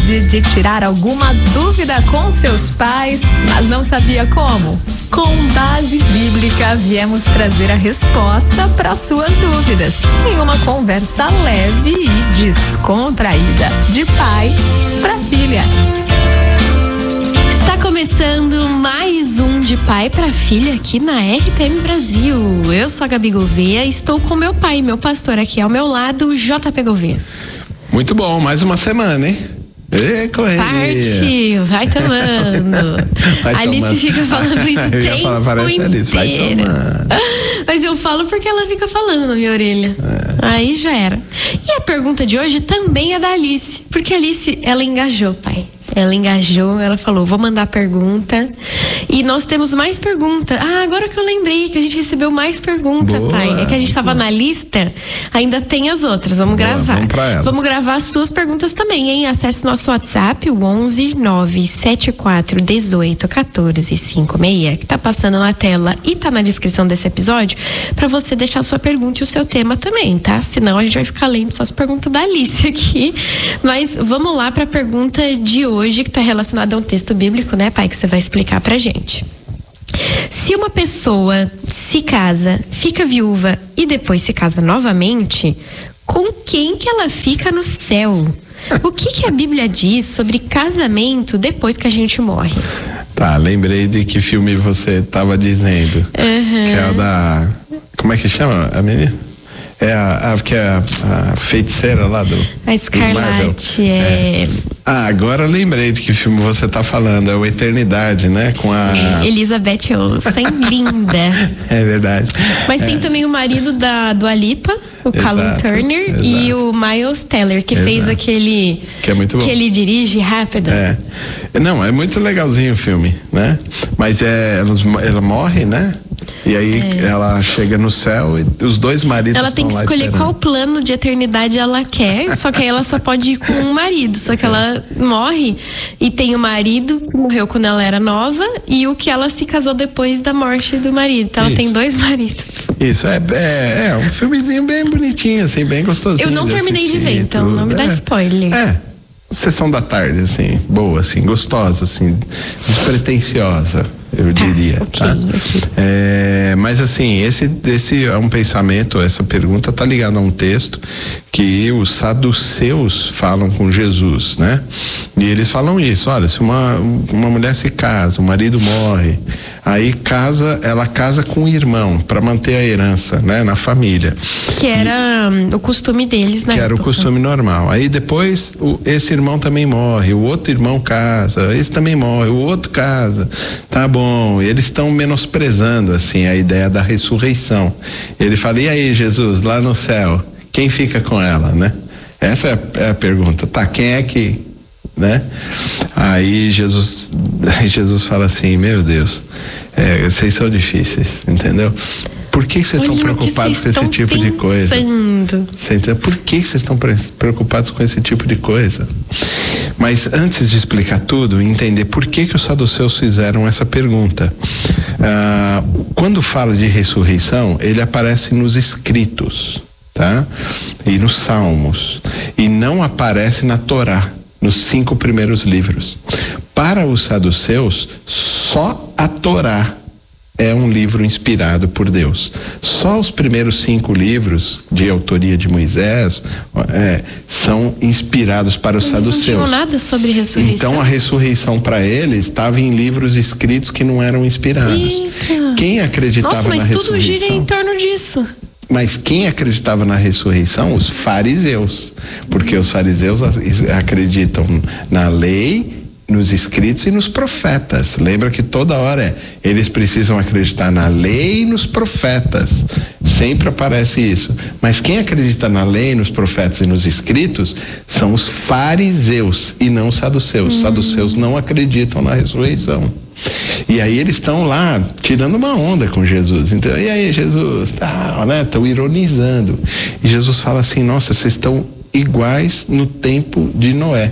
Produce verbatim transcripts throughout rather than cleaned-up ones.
oportunidade de tirar alguma dúvida com seus pais, mas não sabia como? Com Base Bíblica, viemos trazer a resposta para suas dúvidas em uma conversa leve e descontraída, de pai para filha. Está começando mais um de pai para filha aqui na R T M Brasil. Eu sou a Gabi Gouveia, estou com meu pai, meu pastor aqui ao meu lado, J P Gouveia. Muito bom, mais uma semana, hein? E correria. Partiu, vai tomando. Vai a Alice tomando. fica falando isso eu ia falar, parece a Alice, vai tomando. Mas eu falo porque ela fica falando na minha orelha. É. Aí já era. E a pergunta de hoje também é da Alice, porque a Alice, ela engajou, pai. Ela engajou, ela falou, vou mandar pergunta. E nós temos mais pergunta. Ah, agora que eu lembrei que a gente recebeu mais pergunta, boa, pai. É que a gente estava na lista, ainda tem as outras. Vamos boa, gravar. Vamos pra elas. Vamos gravar as suas perguntas também, hein? Acesse nosso WhatsApp, o onze nove sete quatro dezoito quatorze cinquenta e seis, que tá passando na tela e tá na descrição desse episódio, para você deixar a sua pergunta e o seu tema também, tá? Senão a gente vai ficar lendo só as perguntas da Alice aqui. Mas vamos lá para a pergunta de hoje. Hoje que está relacionado a um texto bíblico, né, pai, que você vai explicar pra gente. Se uma pessoa se casa, fica viúva e depois se casa novamente, com quem que ela fica no céu? O que que a Bíblia diz sobre casamento depois que a gente morre? Tá, lembrei de que filme você estava dizendo. Uhum. Que é o da... Como é que chama a menina? É a, a, que é a, a feiticeira lá do A Escarlate, é... é... Ah, agora eu lembrei de que filme você tá falando, é o Eternidade, né? Com a... Sim, Elizabeth Olsen, linda. É verdade. Mas é. Tem também o marido da Dua Lipa, o Callum Turner, exato. E o Miles Teller, que exato. Fez aquele... Que é muito bom. Que ele dirige rápido. É. Não, é muito legalzinho o filme, né? Mas é, ela, ela morre, né? E aí é. Ela chega no céu e os dois maridos ela tem que escolher esperando. Qual plano de eternidade ela quer, só que aí ela só pode ir com um marido, só que ela morre e tem o marido que morreu quando ela era nova e o que ela se casou depois da morte do marido, então ela Isso. tem dois maridos. Isso, é, é, é um filmezinho bem bonitinho, assim, bem gostosinho. Eu não de terminei assistir, de ver, então tudo. não me dá é. spoiler. É. Sessão da tarde, assim, boa, assim, gostosa, assim, despretensiosa, eu tá, diria. Okay, tá? okay. É, mas assim, esse, esse é um pensamento, essa pergunta tá ligada a um texto que os saduceus falam com Jesus, né? E eles falam isso, olha, se uma, uma mulher se casa, o marido morre, aí casa, ela casa com o irmão para manter a herança, né, na família. Que era e, o costume deles, né? Que era o costume normal. Aí depois o, esse irmão também morre, o outro irmão casa, esse também morre, o outro casa. Tá bom, eles estão menosprezando assim a ideia da ressurreição. Ele fala, e aí, Jesus, lá no céu, quem fica com ela, né? Essa é a, é a pergunta. Tá, quem é que, né? Aí Jesus, Jesus fala assim, meu Deus, é, vocês são difíceis, entendeu? Por que vocês estão preocupados com esse tipo de coisa? Por que vocês estão preocupados com esse tipo de coisa? Mas antes de explicar tudo, entender por que que os saduceus fizeram essa pergunta. Ah, quando fala de ressurreição, ele aparece nos escritos, tá? E nos salmos. E não aparece na Torá, nos cinco primeiros livros. Para os saduceus, só a Torá é um livro inspirado por Deus. Só os primeiros cinco livros de autoria de Moisés é, são inspirados para os eles saduceus. Não tinham nada sobre ressurreição. Então a ressurreição para eles estava em livros escritos que não eram inspirados. Eita. Quem acreditava Nossa, mas na ressurreição? tudo gira em torno disso. Mas quem acreditava na ressurreição? Os fariseus. Porque os fariseus acreditam na lei, nos escritos e nos profetas. Lembra que toda hora é, eles precisam acreditar na lei e nos profetas. Sempre aparece isso. Mas quem acredita na lei, nos profetas e nos escritos são os fariseus e não os saduceus. Os saduceus não acreditam na ressurreição. E aí eles estão lá tirando uma onda com Jesus. Então, e aí, Jesus? Tá, né? Estão ironizando. E Jesus fala assim, nossa, vocês estão iguais no tempo de Noé.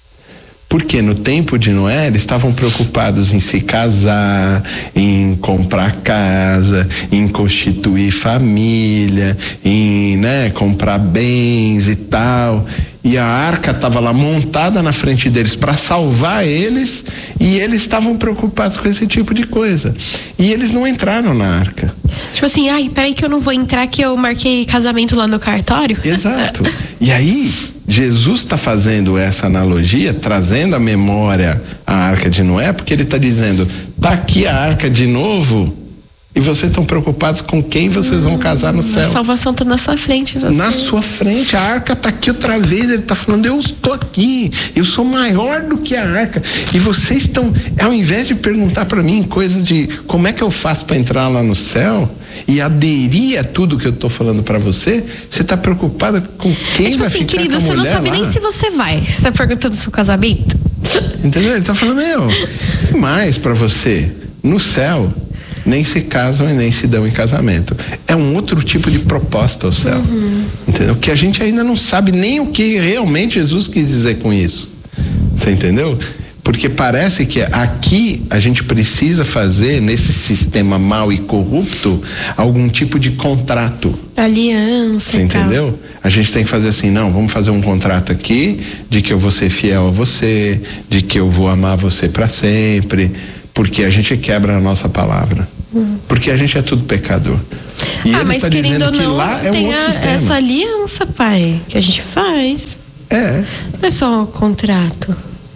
Porque no tempo de Noé eles estavam preocupados em se casar, em comprar casa, em constituir família, em, né, comprar bens e tal. e a arca estava lá montada na frente deles para salvar eles, e eles estavam preocupados com esse tipo de coisa. E eles não entraram na arca. Tipo assim, ai, peraí que eu não vou entrar, que eu marquei casamento lá no cartório. Exato. E aí, Jesus está fazendo essa analogia, trazendo à memória a arca de Noé, porque ele está dizendo, tá aqui a arca de novo, e vocês estão preocupados com quem vocês vão casar no céu. A salvação está na sua frente. Você. Na sua frente, a arca está aqui outra vez. Ele está falando, eu estou aqui, eu sou maior do que a arca. E vocês estão, ao invés de perguntar para mim coisas de como é que eu faço para entrar lá no céu e aderir a tudo que eu estou falando para você, você está preocupada com quem é, tipo vai assim, ficar querido, com a você não sabe lá? Nem se você vai. Você está perguntando do seu casamento? Entendeu? Ele está falando, meu, mais para você, no céu nem se casam e nem se dão em casamento. É um outro tipo de proposta ao céu. Uhum. Entendeu? Que a gente ainda não sabe nem o que realmente Jesus quis dizer com isso. Você entendeu? Porque parece que aqui a gente precisa fazer, nesse sistema mau e corrupto, algum tipo de contrato. Aliança. Você entendeu? A gente tem que fazer assim, não, vamos fazer um contrato aqui de que eu vou ser fiel a você, de que eu vou amar você para sempre. Porque a gente quebra a nossa palavra. Hum. Porque a gente é tudo pecador. E ah, ele mas tá querendo dizendo ou que não, lá é um tem outro a, sistema. essa aliança, pai, que a gente faz. É. Não é só um contrato.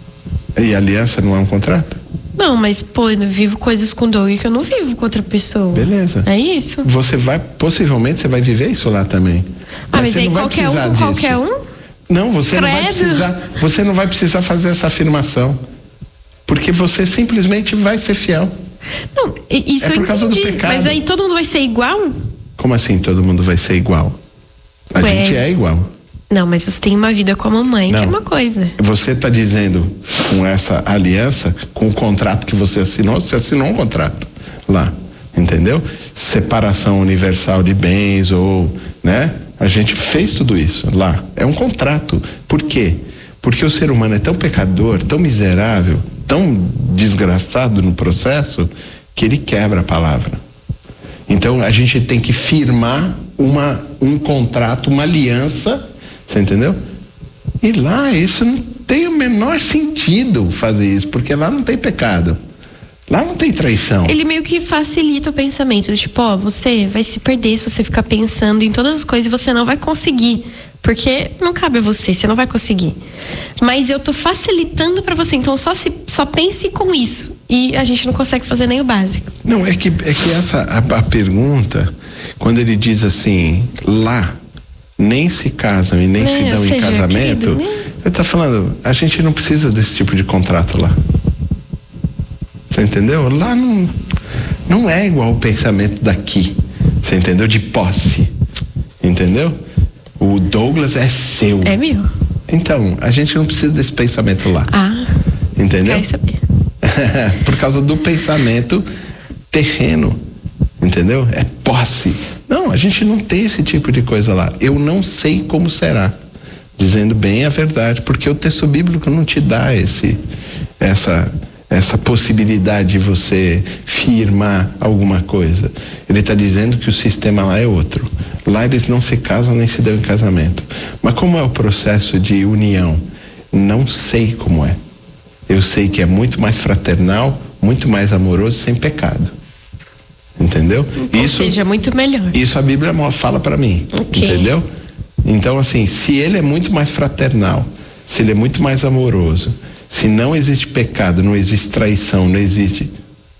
E aliança não é um contrato? Não, mas, pô, eu vivo coisas com Doug que eu não vivo com outra pessoa. Beleza. É isso. Você vai, possivelmente, você vai viver isso lá também. Ah, mas, mas aí qualquer um com disso. qualquer um? Não, você Credo. não vai precisar. Você não vai precisar fazer essa afirmação. Porque você simplesmente vai ser fiel. Não, isso é por eu causa entendi, do pecado. Mas aí todo mundo vai ser igual? Como assim todo mundo vai ser igual? A Ué. gente é igual. Não, mas você tem uma vida como mãe, não. que é uma coisa. Você está dizendo com essa aliança, com o contrato que você assinou, você assinou um contrato lá, entendeu? Separação universal de bens ou, né? A gente fez tudo isso lá. É um contrato. Por quê? Porque o ser humano é tão pecador, tão miserável, tão desgraçado no processo, que ele quebra a palavra. Então a gente tem que firmar uma, um contrato, uma aliança, você entendeu? E lá isso não tem o menor sentido fazer isso, porque lá não tem pecado. Lá não tem traição. Ele meio que facilita o pensamento, tipo, ó, você vai se perder se você ficar pensando em todas as coisas e você não vai conseguir. Porque não cabe a você, você não vai conseguir. Mas eu tô facilitando para você, então só, se, só pense com isso. E a gente não consegue fazer nem o básico. Não, é que, é que essa, a, a pergunta, quando ele diz assim, lá, nem se casam e nem é, se dão seja, em casamento, querido, né? Ele tá falando, a gente não precisa desse tipo de contrato lá. Você entendeu? Lá não, não é igual o pensamento daqui. Você entendeu? De posse. Entendeu? O Douglas é seu. É meu. Então, a gente não precisa desse pensamento lá. Ah. Entendeu? Quer saber. Por causa do pensamento terreno. Entendeu? É posse. Não, a gente não tem esse tipo de coisa lá. Eu não sei como será. Dizendo bem a verdade. Porque o texto bíblico não te dá esse, essa, essa possibilidade de você firmar alguma coisa. Ele está dizendo que o sistema lá é outro. Lá eles não se casam nem se dão em casamento. Mas como é o processo de união? Não sei como é. Eu sei que é muito mais fraternal, muito mais amoroso, sem pecado. Entendeu? Ou isso, seja, muito melhor. Isso a Bíblia fala para mim. Okay. Entendeu? Então, assim, se ele é muito mais fraternal, se ele é muito mais amoroso, se não existe pecado, não existe traição, não existe...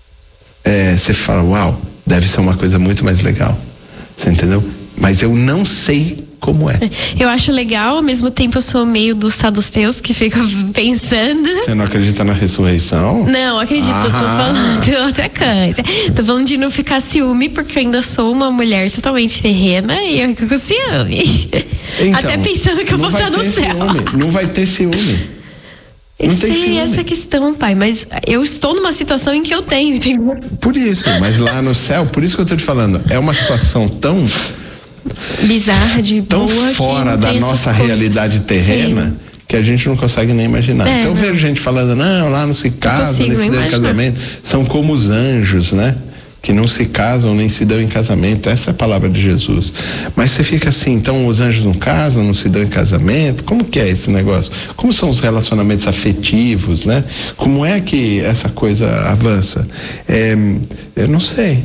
É, você fala, uau, deve ser uma coisa muito mais legal. Você entendeu? Mas eu não sei como é. Eu acho legal, ao mesmo tempo eu sou meio dos saduceus que ficam pensando. Você não acredita na ressurreição? Não, acredito, ah. tô falando de outra coisa. Tô falando de não ficar ciúme, porque eu ainda sou uma mulher totalmente terrena e eu fico com ciúme. Então, até pensando que eu vou estar no céu. Ciúme, não vai ter ciúme. Eu não sei essa questão, pai, mas eu estou numa situação em que eu tenho, entendeu? Por isso, mas lá no céu, por isso que eu tô te falando, é uma situação tão bizarra, de tão boa, fora da nossa realidade terrena. Sim. Que a gente não consegue nem imaginar. É, então eu vejo gente falando, não, lá não se casa, não se dá casamento. São como os anjos, né? que não se casam nem se dão em casamento. Essa é a palavra de Jesus. Mas você fica assim, então os anjos não casam, não se dão em casamento? Como que é esse negócio? Como são os relacionamentos afetivos, né? Como é que essa coisa avança? É, eu não sei.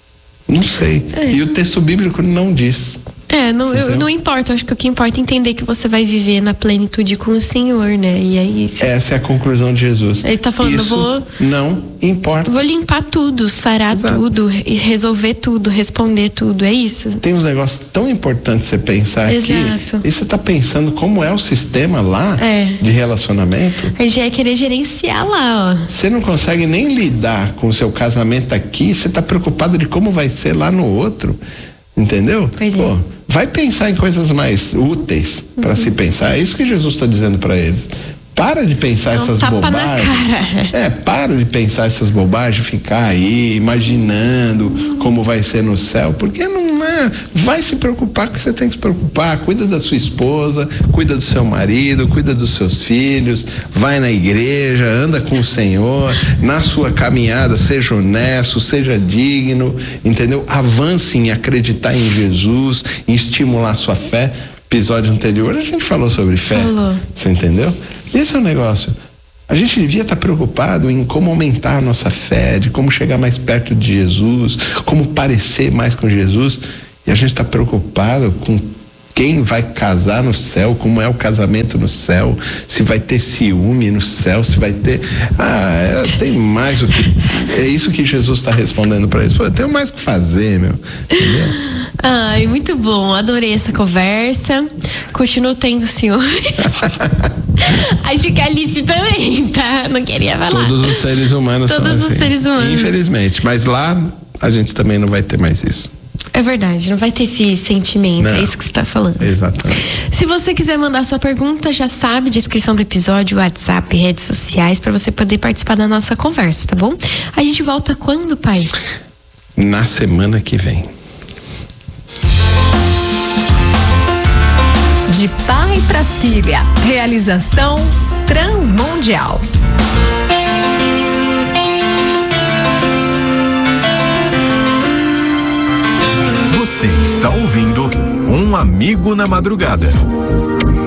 Não sei. É. E o texto bíblico não diz. É, não, eu, não importa, eu acho que o que importa é entender que você vai viver na plenitude com o Senhor, né? E aí, se... Essa é a conclusão de Jesus. Ele tá falando, Isso vou... não importa. Vou limpar tudo, sarar Exato. tudo, e resolver tudo, responder tudo, é isso? Tem uns negócios tão importantes você pensar Exato. aqui. E você tá pensando como é o sistema lá é. de relacionamento. A gente é querer gerenciar lá, ó. Você não consegue nem lidar com o seu casamento aqui, você tá preocupado de como vai ser lá no outro. Entendeu? Pois Pô, é. vai pensar em coisas mais úteis para uhum. se pensar. É isso que Jesus está dizendo para eles. Para de pensar Não, essas tapa bobagens. Na cara. É, para de pensar essas bobagens, ficar aí imaginando como vai ser no céu, porque não é. Vai se preocupar com o que você tem que se preocupar. Cuida da sua esposa, cuida do seu marido, cuida dos seus filhos, vai na igreja, anda com o Senhor, na sua caminhada, seja honesto, seja digno, entendeu? Avance em acreditar em Jesus, em estimular a sua fé. Episódio anterior a gente falou sobre fé. Falou. Você entendeu? Esse é o negócio. A gente devia estar preocupado em como aumentar a nossa fé, de como chegar mais perto de Jesus, como parecer mais com Jesus. E a gente está preocupado com quem vai casar no céu, como é o casamento no céu, se vai ter ciúme no céu, se vai ter... Ah, tem mais o que... É isso que Jesus está respondendo para eles. Pô, eu tenho mais o que fazer, meu. Entendeu? Ai, muito bom, adorei essa conversa. Continuo tendo ciúme. Acho que a Alice também, tá? Não queria falar. Todos os seres humanos Todos são os assim. seres humanos. Infelizmente, mas lá a gente também não vai ter mais isso. É verdade, não vai ter esse sentimento, não. É isso que você está falando. Exatamente. Se você quiser mandar sua pergunta, já sabe, descrição do episódio, WhatsApp, redes sociais, para você poder participar da nossa conversa, tá bom? A gente volta quando, pai? Na semana que vem. De pai para filha, realização Transmundial. Você está ouvindo Um Amigo na Madrugada.